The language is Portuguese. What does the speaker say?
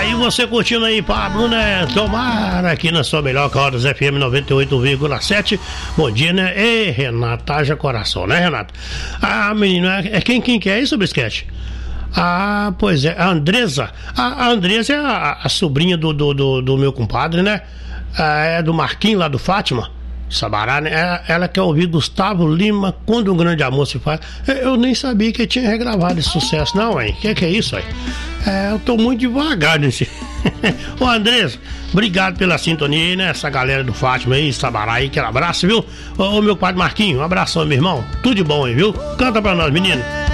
Aí você curtindo aí, Pablo, né? Tomara aqui na sua melhor Caldas FM 98,7. Bom dia, né? Ei, Renata, haja coração, né, Renata? Ah, menina, é quem que é isso, Bisquete? Ah, pois é, a Andresa. A Andresa é a sobrinha do meu compadre, né? É do Marquinhos lá do Fátima. Sabará, né? Ela quer ouvir Gustavo Lima, Quando um Grande Amor se Faz. Eu nem sabia que tinha regravado esse sucesso, não, hein? Que é isso aí? Eu tô muito devagar nesse. Ô, Andrés, obrigado pela sintonia aí, né? Essa galera do Fátima aí, Sabará aí, aquele abraço, viu? Ô, meu padre Marquinhos, um abração, meu irmão. Tudo de bom aí, viu? Canta pra nós, menino.